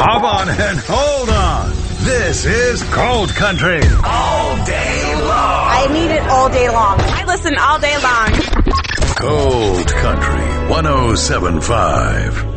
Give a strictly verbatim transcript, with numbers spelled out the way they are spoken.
Hop on and hold on. This is Cold Country. All day long. I need it all day long. I listen all day long. Cold Country one oh seven point five.